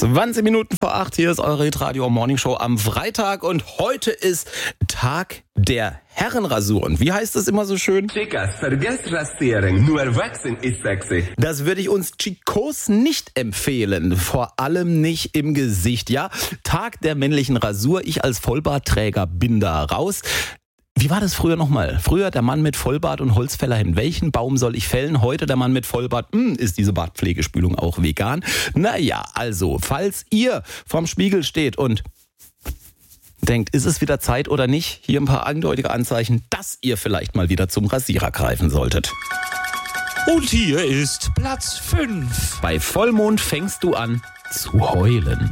20 Minuten vor 8, hier ist eure Hitradio Morning Show am Freitag und heute ist Tag der Herrenrasuren. Wie heißt es immer so schön? Chicas, vergesst rasieren, nur wachsen ist sexy. Das würde ich uns Chicos nicht empfehlen, vor allem nicht im Gesicht, ja? Tag der männlichen Rasur, ich als Vollbartträger bin da raus. Wie war das früher nochmal? Früher der Mann mit Vollbart und Holzfällerhemd. Welchen Baum soll ich fällen? Heute der Mann mit Vollbart. Ist diese Bartpflegespülung auch vegan? Naja, also, falls ihr vorm Spiegel steht und denkt, ist es wieder Zeit oder nicht? Hier ein paar eindeutige Anzeichen, dass ihr vielleicht mal wieder zum Rasierer greifen solltet. Und hier ist Platz 5. Bei Vollmond fängst du an zu heulen.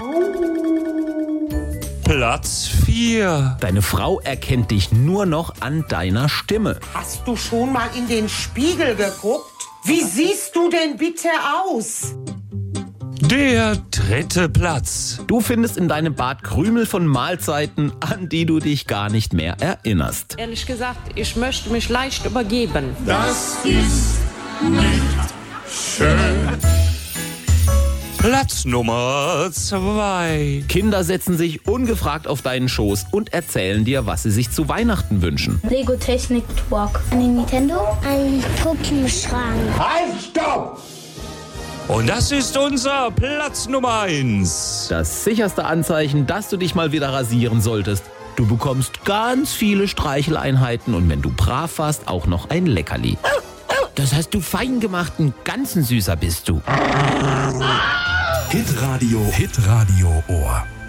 Platz 4. Deine Frau erkennt dich nur noch an deiner Stimme. Hast du schon mal in den Spiegel geguckt? Wie siehst du denn bitte aus? Der 3. Platz. Du findest in deinem Bad Krümel von Mahlzeiten, an die du dich gar nicht mehr erinnerst. Ehrlich gesagt, ich möchte mich leicht übergeben. Das ist nicht schön. Platz Nummer 2. Kinder setzen sich ungefragt auf deinen Schoß und erzählen dir, was sie sich zu Weihnachten wünschen. Lego Technik Truck. Ein Nintendo. Ein Puppenschrank. Halt, stopp! Und das ist unser Platz Nummer 1. Das sicherste Anzeichen, dass du dich mal wieder rasieren solltest. Du bekommst ganz viele Streicheleinheiten und wenn du brav warst, auch noch ein Leckerli. Das hast du fein gemacht, ein ganz Süßer bist du. Hitradio Ohr.